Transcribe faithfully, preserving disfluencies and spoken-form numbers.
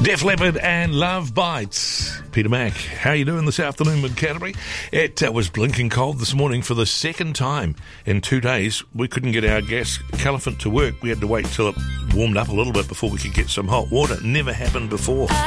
Def Leppard and Love Bites. Peter Mack, how are you doing this afternoon in Canterbury? It uh, was blinking cold this morning for the second time in two days. We couldn't get our gas caliphant to work. We had to wait till it warmed up a little bit before we could get some hot water. Never happened before.